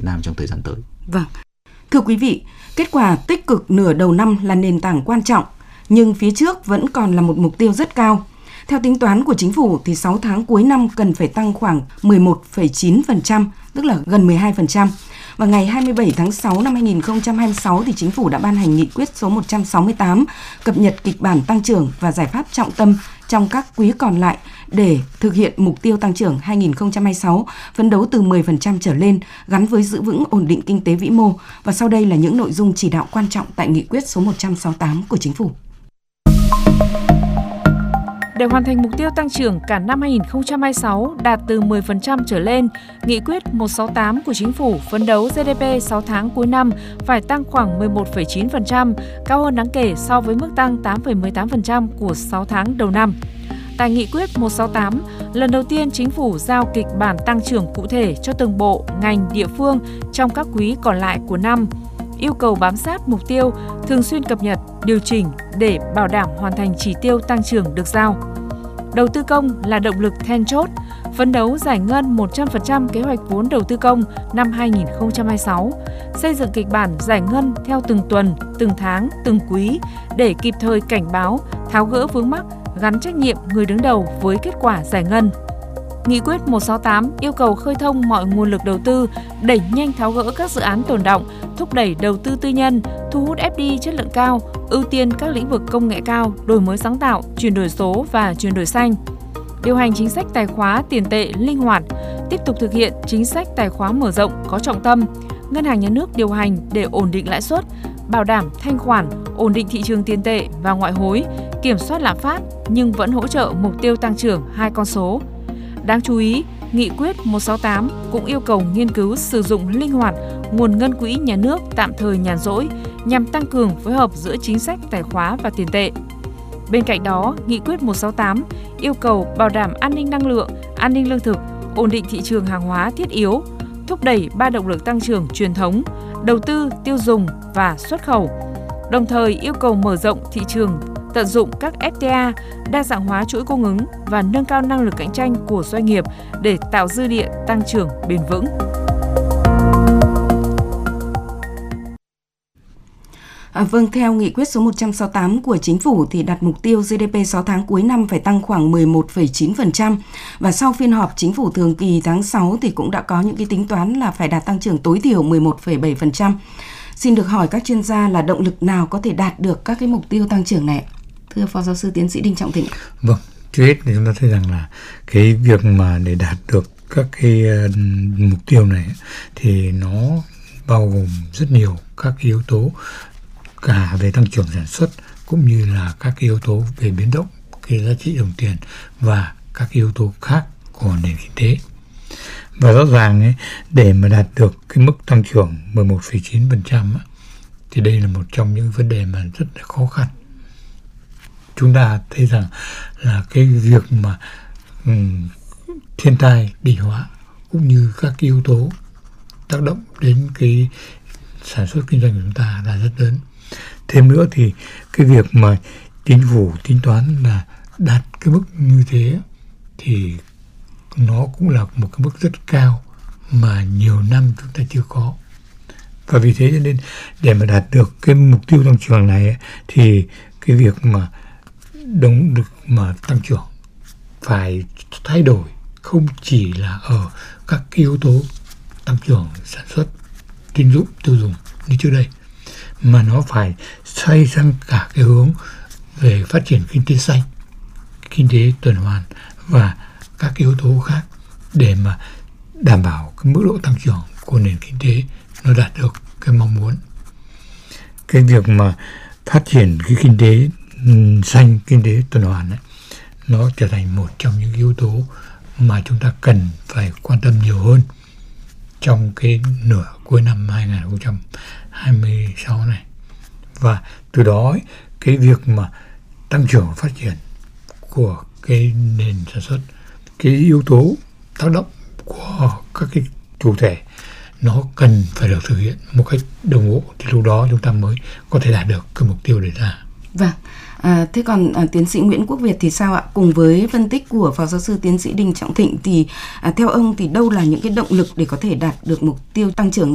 Nam trong thời gian tới. Vâng. Thưa quý vị, kết quả tích cực nửa đầu năm là nền tảng quan trọng, nhưng phía trước vẫn còn là một mục tiêu rất cao. Theo tính toán của chính phủ thì 6 tháng cuối năm cần phải tăng khoảng 11,9%, tức là gần 12%. Và ngày 27 tháng 6 năm 2026 thì chính phủ đã ban hành nghị quyết số 168 cập nhật kịch bản tăng trưởng và giải pháp trọng tâm trong các quý còn lại để thực hiện mục tiêu tăng trưởng 2026, phấn đấu từ 10% trở lên, gắn với giữ vững ổn định kinh tế vĩ mô. Và sau đây là những nội dung chỉ đạo quan trọng tại nghị quyết số 168 của chính phủ. Để hoàn thành mục tiêu tăng trưởng cả năm 2026 đạt từ 10% trở lên, Nghị quyết 168 của Chính phủ phấn đấu GDP 6 tháng cuối năm phải tăng khoảng 11,9%, cao hơn đáng kể so với mức tăng 8,18% của 6 tháng đầu năm. Tại Nghị quyết 168, lần đầu tiên Chính phủ giao kịch bản tăng trưởng cụ thể cho từng bộ, ngành, địa phương trong các quý còn lại của năm, yêu cầu bám sát mục tiêu, thường xuyên cập nhật, điều chỉnh để bảo đảm hoàn thành chỉ tiêu tăng trưởng được giao. Đầu tư công là động lực then chốt, phấn đấu giải ngân 100% kế hoạch vốn đầu tư công năm 2026, xây dựng kịch bản giải ngân theo từng tuần, từng tháng, từng quý để kịp thời cảnh báo, tháo gỡ vướng mắc, gắn trách nhiệm người đứng đầu với kết quả giải ngân. Nghị quyết 168 yêu cầu khơi thông mọi nguồn lực đầu tư, đẩy nhanh tháo gỡ các dự án tồn đọng, thúc đẩy đầu tư tư nhân, thu hút FDI chất lượng cao, ưu tiên các lĩnh vực công nghệ cao, đổi mới sáng tạo, chuyển đổi số và chuyển đổi xanh. Điều hành chính sách tài khóa tiền tệ linh hoạt, tiếp tục thực hiện chính sách tài khóa mở rộng có trọng tâm, Ngân hàng Nhà nước điều hành để ổn định lãi suất, bảo đảm thanh khoản, ổn định thị trường tiền tệ và ngoại hối, kiểm soát lạm phát nhưng vẫn hỗ trợ mục tiêu tăng trưởng hai con số. Đáng chú ý, Nghị quyết 168 cũng yêu cầu nghiên cứu sử dụng linh hoạt nguồn ngân quỹ nhà nước tạm thời nhàn rỗi nhằm tăng cường phối hợp giữa chính sách tài khóa và tiền tệ. Bên cạnh đó, Nghị quyết 168 yêu cầu bảo đảm an ninh năng lượng, an ninh lương thực, ổn định thị trường hàng hóa thiết yếu, thúc đẩy ba động lực tăng trưởng truyền thống, đầu tư, tiêu dùng và xuất khẩu. Đồng thời yêu cầu mở rộng thị trường, tận dụng các FTA, đa dạng hóa chuỗi cung ứng và nâng cao năng lực cạnh tranh của doanh nghiệp để tạo dư địa tăng trưởng bền vững. Vâng, theo nghị quyết số 168 của Chính phủ thì đặt mục tiêu GDP 6 tháng cuối năm phải tăng khoảng 11,9%. Và sau phiên họp Chính phủ thường kỳ tháng 6 thì cũng đã có những cái tính toán là phải đạt tăng trưởng tối thiểu 11,7%. Xin được hỏi các chuyên gia là động lực nào có thể đạt được các cái mục tiêu tăng trưởng này? Thưa Phó Giáo sư Tiến sĩ Đinh Trọng Thịnh. Vâng, trước hết thì chúng ta thấy rằng là cái việc mà để đạt được các cái mục tiêu này thì nó bao gồm rất nhiều các yếu tố, cả về tăng trưởng sản xuất cũng như là các yếu tố về biến động cái giá trị đồng tiền và các yếu tố khác của nền kinh tế. Và rõ ràng ấy, để mà đạt được cái mức tăng trưởng 11,9% thì đây là một trong những vấn đề mà rất là khó khăn. Chúng ta thấy rằng là cái việc mà thiên tai địa họa cũng như các yếu tố tác động đến cái sản xuất kinh doanh của chúng ta là rất lớn. Thêm nữa thì cái việc mà chính phủ tính toán là đạt cái mức như thế thì nó cũng là một cái mức rất cao mà nhiều năm chúng ta chưa có. Và vì thế cho nên để mà đạt được cái mục tiêu tăng trưởng này thì cái việc mà mà tăng trưởng phải thay đổi không chỉ là ở các yếu tố tăng trưởng sản xuất, tín dụng, tiêu dùng như trước đây, mà nó phải xoay sang cả cái hướng về phát triển kinh tế xanh, kinh tế tuần hoàn và các yếu tố khác để mà đảm bảo cái mức độ tăng trưởng của nền kinh tế nó đạt được cái mong muốn. Cái việc mà phát triển cái kinh tế xanh, kinh tế tuần hoàn ấy, nó trở thành một trong những yếu tố mà chúng ta cần phải quan tâm nhiều hơn trong cái nửa cuối năm 2026 này. Và từ đó ấy, cái việc mà tăng trưởng phát triển của cái nền sản xuất, cái yếu tố tác động của các cái chủ thể nó cần phải được thực hiện một cách đồng bộ thì lúc đó chúng ta mới có thể đạt được cái mục tiêu đề ra. Vâng. Thế còn tiến sĩ Nguyễn Quốc Việt thì sao ạ? Cùng với phân tích của Phó Giáo sư Tiến sĩ Đinh Trọng Thịnh thì theo ông thì đâu là những cái động lực để có thể đạt được mục tiêu tăng trưởng